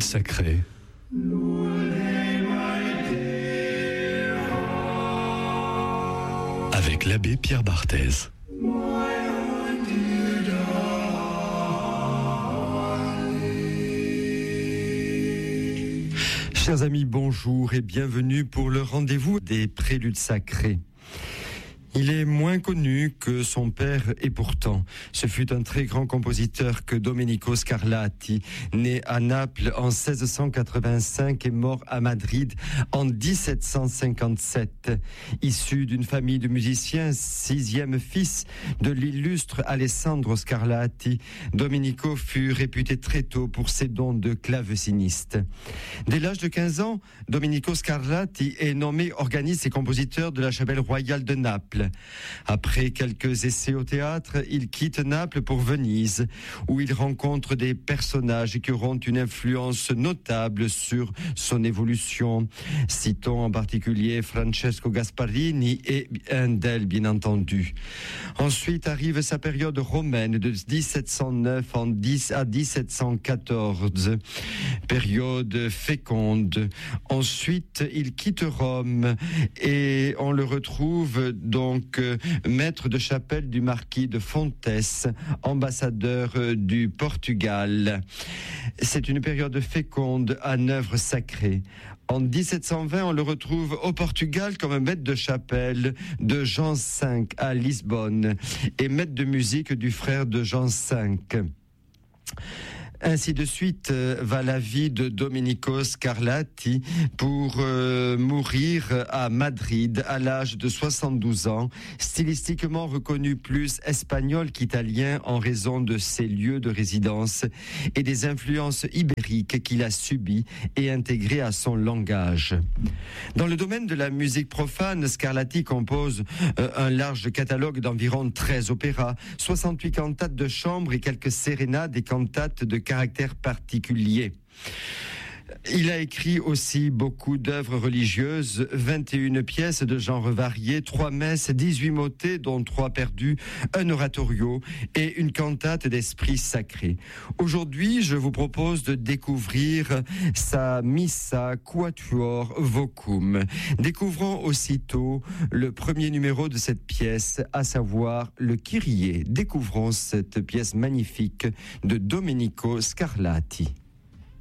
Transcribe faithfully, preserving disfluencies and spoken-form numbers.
sacré. Avec l'abbé Pierre Barthez. Chers amis, bonjour et bienvenue pour le rendez-vous des préludes sacrés. Il est moins connu que son père et pourtant, ce fut un très grand compositeur que Domenico Scarlatti, né à Naples en seize cent quatre-vingt-cinq et mort à Madrid en dix-sept cent cinquante-sept. Issu d'une famille de musiciens, sixième fils de l'illustre Alessandro Scarlatti, Domenico fut réputé très tôt pour ses dons de claveciniste. Dès l'âge de quinze ans, Domenico Scarlatti est nommé organiste et compositeur de la chapelle royale de Naples. Après quelques essais au théâtre, il quitte Naples pour Venise, où il rencontre des personnages qui auront une influence notable sur son évolution. Citons en particulier Francesco Gasparini et Handel, bien entendu. Ensuite arrive sa période romaine de dix-sept cent neuf en dix à dix-sept cent quatorze, période féconde. Ensuite, il quitte Rome et on le retrouve donc Donc, euh, maître de chapelle du marquis de Fontes, ambassadeur euh, du Portugal. C'est une période féconde en œuvres sacrées. En dix-sept cent vingt, on le retrouve au Portugal comme maître de chapelle de Jean cinq à Lisbonne et maître de musique du frère de Jean cinq. Ainsi de suite euh, va la vie de Domenico Scarlatti pour euh, mourir à Madrid à l'âge de soixante-douze ans, stylistiquement reconnu plus espagnol qu'italien en raison de ses lieux de résidence et des influences ibériques qu'il a subies et intégrées à son langage. Dans le domaine de la musique profane, Scarlatti compose euh, un large catalogue d'environ treize opéras, soixante-huit cantates de chambre et quelques sérénades et cantates de caractère particulier. Il a écrit aussi beaucoup d'œuvres religieuses, vingt et une pièces de genre variés, trois messes, dix-huit motets, dont trois perdus, un oratorio et une cantate d'esprit sacré. Aujourd'hui, je vous propose de découvrir sa Missa Quatuor Vocum. Découvrons aussitôt le premier numéro de cette pièce, à savoir le Kyrie. Découvrons cette pièce magnifique de Domenico Scarlatti.